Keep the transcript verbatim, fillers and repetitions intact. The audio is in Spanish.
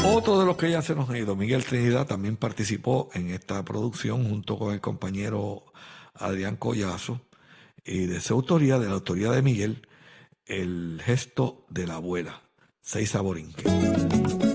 Otro de los que ya se nos ha ido, Miguel Trinidad, también participó en esta producción junto con el compañero Adrián Collazo, y de su autoría, de la autoría de Miguel, El gesto de la abuela, Seiza Borinquen.